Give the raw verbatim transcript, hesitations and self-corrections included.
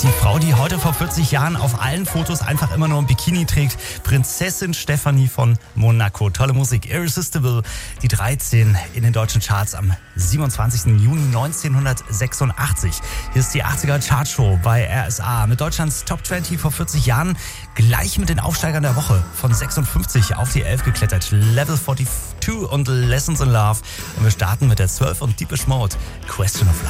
Die Frau, die heute vor vierzig Jahren auf allen Fotos einfach immer nur ein Bikini trägt. Prinzessin Stefanie von Monaco. Tolle Musik. Irresistible. Die dreizehn in den deutschen Charts am siebenundzwanzigsten Juni neunzehnhundertsechsundachtzig. Hier ist die achtziger Chartshow bei R S A mit Deutschlands Top zwanzig vor vierzig Jahren. Gleich mit den Aufsteigern der Woche von sechsundfünfzig auf die elf geklettert. Level zweiundvierzig und Lessons in Love. Und wir starten mit der zwölf und Deepish Mode. Question of Life.